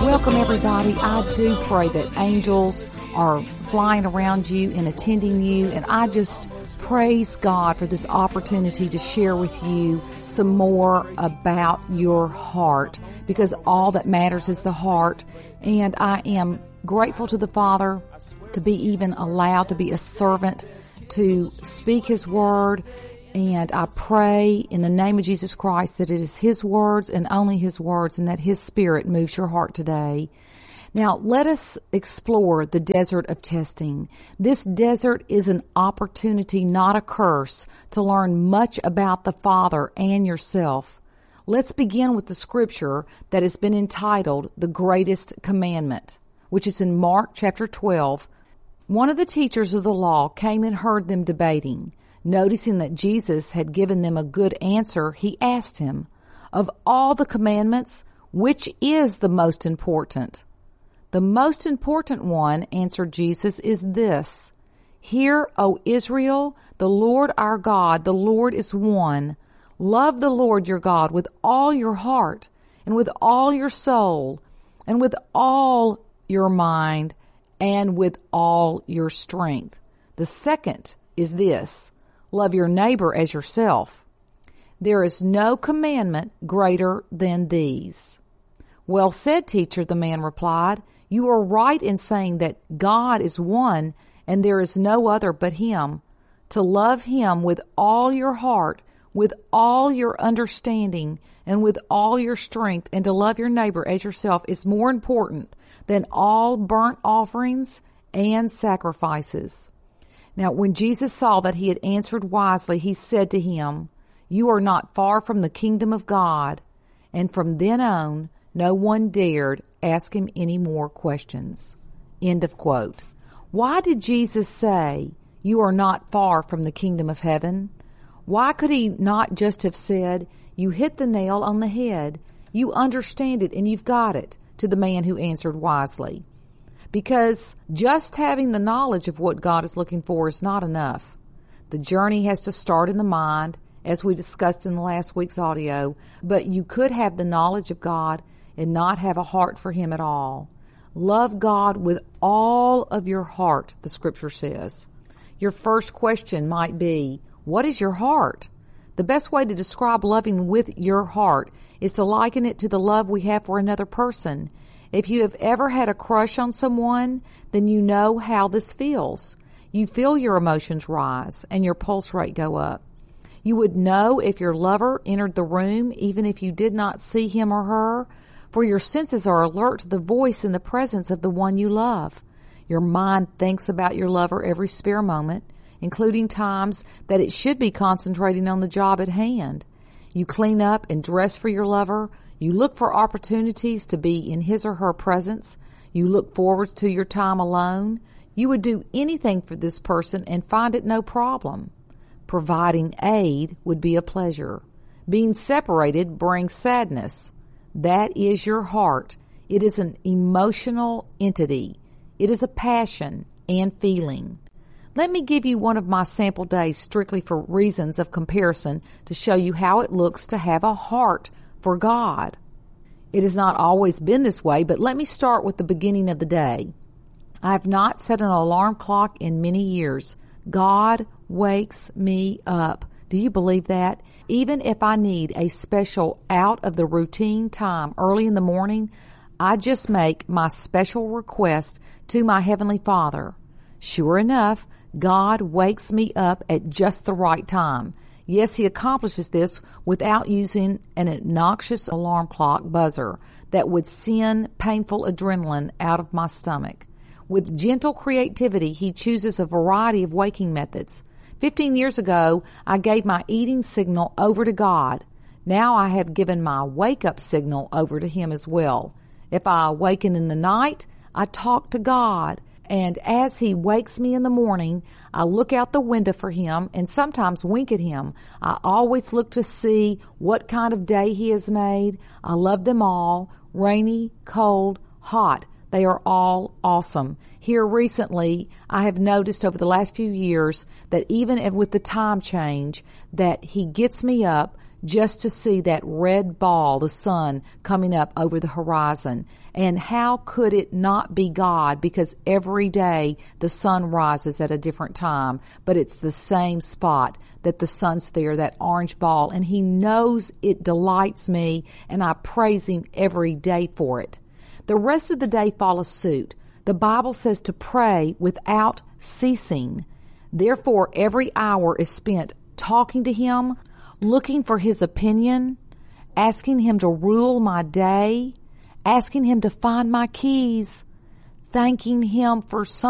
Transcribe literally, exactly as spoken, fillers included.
Welcome, everybody. I do pray that angels are flying around you and attending you, and I just praise God for this opportunity to share with you some more about your heart, because all that matters is the heart. And I am grateful to the Father to be even allowed to be a servant to speak His word. And I pray in the name of Jesus Christ that it is His words and only His words, and that His Spirit moves your heart today. Now, let us explore the desert of testing. This desert is an opportunity, not a curse, to learn much about the Father and yourself. Let's begin with the scripture that has been entitled The Greatest Commandment, which is in Mark chapter twelve. One of the teachers of the law came and heard them debating. Noticing that Jesus had given them a good answer, he asked him, "Of all the commandments, which is the most important?" "The most important one," answered Jesus, "is this: Hear, O Israel, the Lord our God, the Lord is one. Love the Lord your God with all your heart, and with all your soul, and with all your mind, and with all your strength. The second is this: love your neighbor as yourself. There is no commandment greater than these." "Well said, teacher," the man replied. "You are right in saying that God is one and there is no other but Him. To love Him with all your heart, with all your understanding, and with all your strength, and to love your neighbor as yourself is more important than all burnt offerings and sacrifices." Now, when Jesus saw that he had answered wisely, he said to him, "You are not far from the kingdom of God." And from then on, no one dared ask him any more questions. End of quote. Why did Jesus say, "You are not far from the kingdom of heaven"? Why could he not just have said, "You hit the nail on the head. You understand it and you've got it," to the man who answered wisely? Because just having the knowledge of what God is looking for is not enough. The journey has to start in the mind, as we discussed in the last week's audio, but you could have the knowledge of God and not have a heart for Him at all. Love God with all of your heart, the scripture says. Your first question might be, what is your heart? The best way to describe loving with your heart is to liken it to the love we have for another person. If you have ever had a crush on someone, then you know how this feels. You feel your emotions rise and your pulse rate go up. You would know if your lover entered the room even if you did not see him or her, for your senses are alert to the voice and the presence of the one you love. Your mind thinks about your lover every spare moment, including times that it should be concentrating on the job at hand. You clean up and dress for your lover. You look for opportunities to be in his or her presence. You look forward to your time alone. You would do anything for this person and find it no problem. Providing aid would be a pleasure. Being separated brings sadness. That is your heart. It is an emotional entity. It is a passion and feeling. Let me give you one of my sample days strictly for reasons of comparison to show you how it looks to have a heart for God. It has not always been this way, but let me start with the beginning of the day. I have not set an alarm clock in many years. God wakes me up. Do you believe that? Even if I need a special out of the routine time early in the morning, I just make my special request to my Heavenly Father. Sure enough, God wakes me up at just the right time. Yes, He accomplishes this without using an obnoxious alarm clock buzzer that would send painful adrenaline out of my stomach. With gentle creativity, He chooses a variety of waking methods. Fifteen years ago, I gave my eating signal over to God. Now I have given my wake-up signal over to Him as well. If I awaken in the night, I talk to God. And as He wakes me in the morning, I look out the window for Him and sometimes wink at Him. I always look to see what kind of day He has made. I love them all. Rainy, cold, hot. They are all awesome. Here recently, I have noticed over the last few years that even with the time change, that He gets me up just to see that red ball, the sun, coming up over the horizon. And how could it not be God? Because every day the sun rises at a different time, but it's the same spot that the sun's there, that orange ball, and He knows it delights me, and I praise Him every day for it. The rest of the day follows suit. The Bible says to pray without ceasing. Therefore, every hour is spent talking to Him, looking for His opinion, asking Him to rule my day, asking Him to find my keys, thanking Him for some